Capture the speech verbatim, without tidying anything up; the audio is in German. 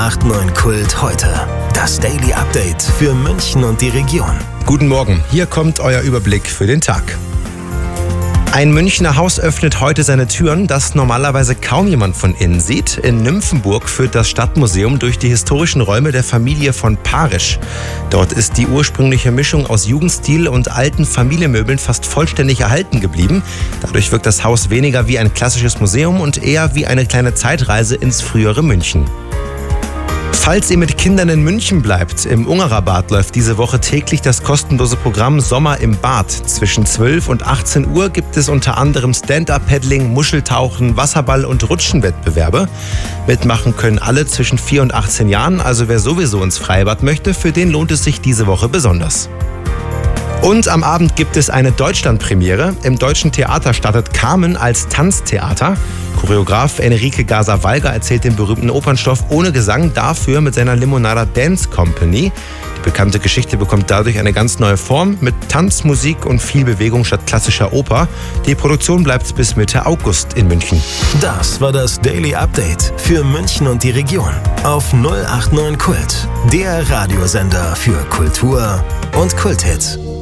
acht neun Kult heute. Das Daily Update für München und die Region. Guten Morgen, hier kommt euer Überblick für den Tag. Ein Münchner Haus öffnet heute seine Türen, das normalerweise kaum jemand von innen sieht. In Nymphenburg führt das Stadtmuseum durch die historischen Räume der Familie von Parisch. Dort ist die ursprüngliche Mischung aus Jugendstil und alten Familienmöbeln fast vollständig erhalten geblieben. Dadurch wirkt das Haus weniger wie ein klassisches Museum und eher wie eine kleine Zeitreise ins frühere München. Falls ihr mit Kindern in München bleibt, im Ungerer-Bad läuft diese Woche täglich das kostenlose Programm Sommer im Bad. Zwischen zwölf und achtzehn Uhr gibt es unter anderem Stand-Up-Paddling, Muscheltauchen, Wasserball- und Rutschenwettbewerbe. Mitmachen können alle zwischen vier und achtzehn Jahren, also wer sowieso ins Freibad möchte, für den lohnt es sich diese Woche besonders. Und am Abend gibt es eine Deutschlandpremiere. Im Deutschen Theater startet Carmen als Tanztheater. Choreograf Enrique Gaza-Walger erzählt den berühmten Opernstoff ohne Gesang, dafür mit seiner Limonada Dance Company. Die bekannte Geschichte bekommt dadurch eine ganz neue Form mit Tanz, Musik und viel Bewegung statt klassischer Oper. Die Produktion bleibt bis Mitte August in München. Das war das Daily Update für München und die Region auf null acht neun Kult, der Radiosender für Kultur und Kulthits.